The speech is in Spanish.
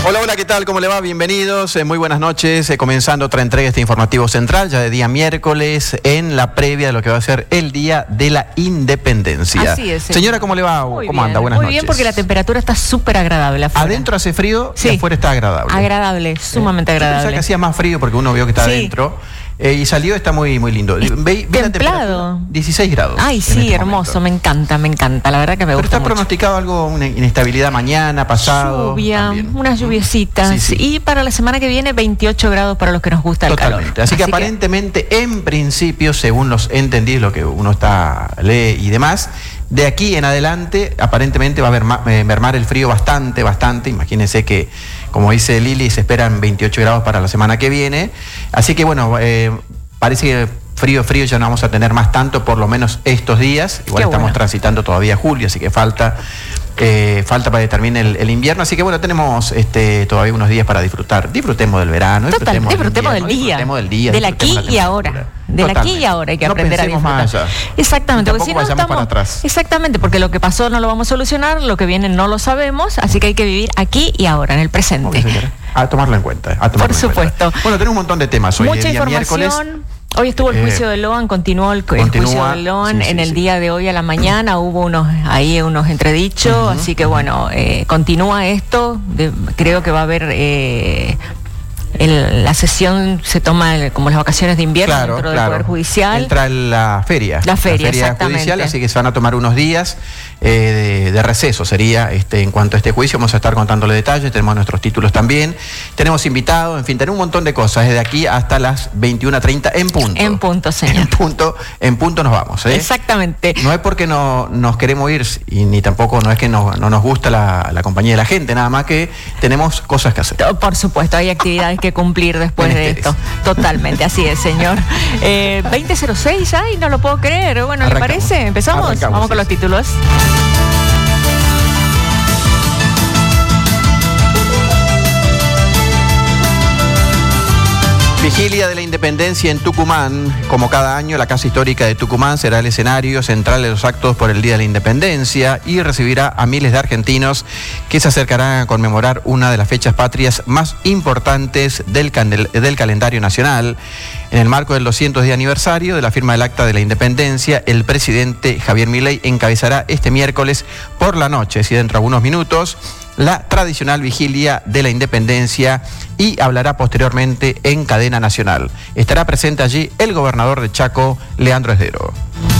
Hola, hola, ¿qué tal? ¿Cómo le va? Bienvenidos, muy buenas noches. Comenzando otra entrega de este informativo central, ya de día miércoles, en la previa de lo que va a ser el Día de la Independencia. Así es. Señora, ¿cómo le va? Muy ¿Cómo bien, anda? Buenas noches. Muy bien, porque la temperatura está súper agradable afuera. Adentro hace frío, sí, y afuera está agradable. Agradable, sumamente agradable. Yo pensaba que hacía más frío porque uno vio que está sí. adentro. Y salió, está muy lindo. ¿Ve la templado. 16 grados. Ay, sí, este hermoso, momento. me encanta, la verdad que me Pero gusta está mucho. pronosticado algo, una inestabilidad mañana, pasado. Lluvia, también. unas lluviecitas. Sí, sí. Y para la semana que viene, 28 grados para los que nos gusta el calor. Así que aparentemente, en principio, según los entendidos, lo que uno lee y demás, de aquí en adelante, aparentemente va a mermar el frío bastante. Imagínense que, como dice Lili, se esperan 28 grados para la semana que viene. Así que bueno, parece que frío ya no vamos a tener más tanto, por lo menos estos días. Igual estamos transitando todavía julio, así que falta para que termine el invierno. Así que bueno, tenemos todavía unos días para disfrutar. Disfrutemos del verano, disfrutemos del día. Del aquí y ahora. Del aquí y ahora hay que aprender a disfrutar. Más allá. Exactamente, porque si no vayamos para atrás. Exactamente, porque lo que pasó no lo vamos a solucionar, lo que viene no lo sabemos, así que hay que vivir aquí y ahora, en el presente. A tomarlo en cuenta. Por supuesto. Bueno, tenemos un montón de temas hoy. Mucha información. Miércoles. Hoy estuvo el juicio de Loan, continuó el juicio de Loan en el día de hoy a la mañana, hubo unos entredichos, así que bueno, continúa esto, creo que va a haber... la sesión se toma como las vacaciones de invierno dentro del Poder Judicial. Entra la feria judicial, así que se van a tomar unos días de receso, sería en cuanto a este juicio. Vamos a estar contándole detalles, tenemos nuestros títulos también, tenemos invitados, en fin, tenemos un montón de cosas, desde aquí hasta las 21:30 en punto. En punto, señor. En punto nos vamos. Exactamente. No es porque no nos queremos ir, y ni tampoco no es que no nos gusta la compañía de la gente, nada más que tenemos cosas que hacer. Por supuesto, hay actividades que cumplir después de esto. Totalmente, así es, señor. 20:06, ay, no lo puedo creer. Bueno, ¿le parece? ¿Empezamos? Vamos con los títulos. Vigilia de la Independencia en Tucumán. Como cada año, la Casa Histórica de Tucumán será el escenario central de los actos por el Día de la Independencia y recibirá a miles de argentinos que se acercarán a conmemorar una de las fechas patrias más importantes del calendario nacional. En el marco del 200 día aniversario de la firma del Acta de la Independencia, el presidente Javier Milei encabezará este miércoles por la noche, si dentro de algunos minutos, la tradicional vigilia de la Independencia y hablará posteriormente en cadena nacional. Estará presente allí el gobernador de Chaco, Leandro Esdero.